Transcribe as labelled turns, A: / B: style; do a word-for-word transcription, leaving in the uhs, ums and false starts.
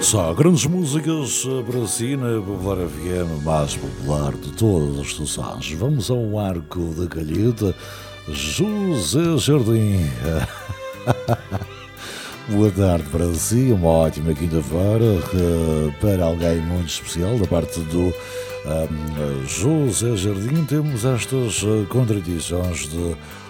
A: Só grandes músicas para si na Popular F M, mais popular de todas as estações. Vamos ao Arco da Calheta, José Jardim. Boa tarde para si, uma ótima quinta-feira para alguém muito especial da parte do um, José Jardim. Temos estas contradições de